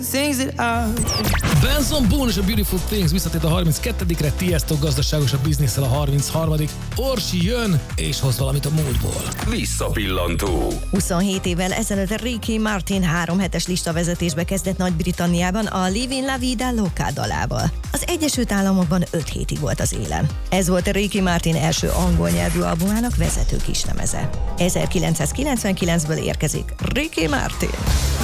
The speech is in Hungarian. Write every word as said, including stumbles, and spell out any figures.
Benson Boone és a Beautiful Things visszatért a harmincketedikre, Tiesto gazdaságos a bizniszel a harmincharmadik Orsi jön és hoz valamit a múltból. Visszapillantó. huszonhét évvel ezelőtt Ricky Martin három hetes listavezetésbe kezdett Nagy-Britanniában a Living La Vida Loca dalával. Az Egyesült Államokban öt hétig volt az élen. Ez volt a Ricky Martin első angol nyelvű albumának vezető kislemeze. ezerkilencszázkilencvenkilencből érkezik Ricky Martin.